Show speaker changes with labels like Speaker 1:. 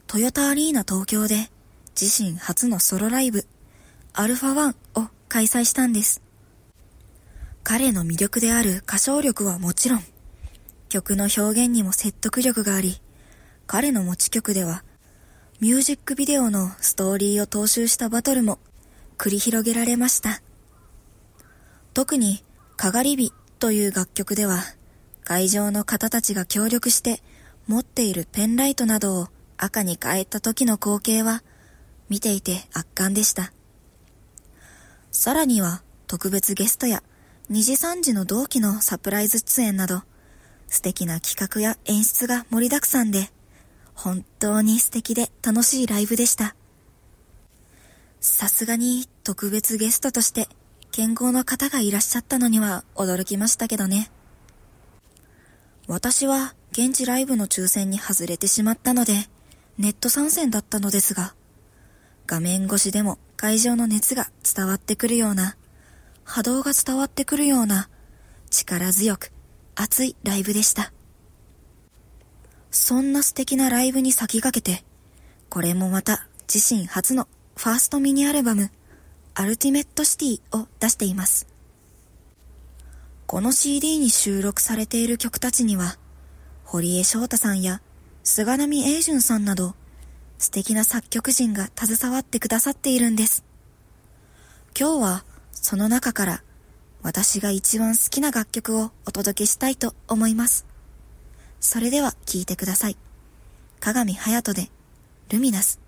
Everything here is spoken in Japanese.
Speaker 1: トヨタアリーナ東京で自身初のソロライブアルファ1を開催したんです。彼の魅力である歌唱力はもちろん、曲の表現にも説得力があり、彼の持ち曲ではミュージックビデオのストーリーを踏襲したバトルも繰り広げられました。特にかがり火という楽曲では、会場の方たちが協力して持っているペンライトなどを赤に変えた時の光景は見ていて圧巻でした。さらには特別ゲストや2時3時の同期のサプライズ出演など素敵な企画や演出が盛りだくさんで本当に素敵で楽しいライブでした。さすがに特別ゲストとして健康の方がいらっしゃったのには驚きましたけどね。私は現地ライブの抽選に外れてしまったのでネット参戦だったのですが、画面越しでも会場の熱が伝わってくるような、波動が伝わってくるような力強く熱いライブでした。そんな素敵なライブに先駆けて、これもまた自身初のファーストミニアルバムアルティメットシティを出しています。この CD に収録されている曲たちには堀江翔太さんや菅波英順さんなど素敵な作曲陣が携わってくださっているんです。今日はその中から私が一番好きな楽曲をお届けしたいと思います。それでは聴いてください。加賀美隼人でルミナス。